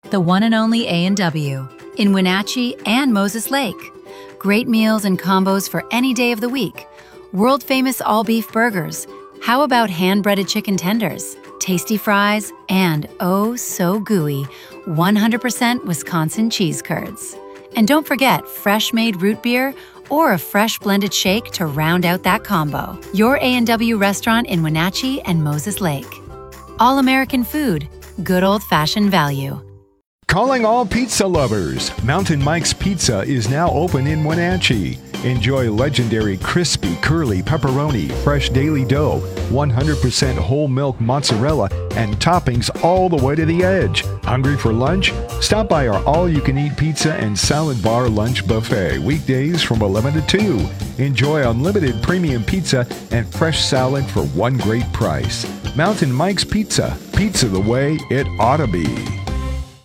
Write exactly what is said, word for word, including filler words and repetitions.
the one and only A and W, in Wenatchee and Moses Lake. Great meals and combos for any day of the week. World-famous all-beef burgers. How about hand-breaded chicken tenders, tasty fries, and oh so gooey, one hundred percent Wisconsin cheese curds. And don't forget fresh-made root beer or a fresh blended shake to round out that combo. Your A and W restaurant in Wenatchee and Moses Lake. All-American food, good old-fashioned value. Calling all pizza lovers. Mountain Mike's Pizza is now open in Wenatchee. Enjoy legendary crispy, curly pepperoni, fresh daily dough, one hundred percent whole milk mozzarella, and toppings all the way to the edge. Hungry for lunch? Stop by our all-you-can-eat pizza and salad bar lunch buffet, weekdays from eleven to two. Enjoy unlimited premium pizza and fresh salad for one great price. Mountain Mike's Pizza. Pizza the way it ought to be.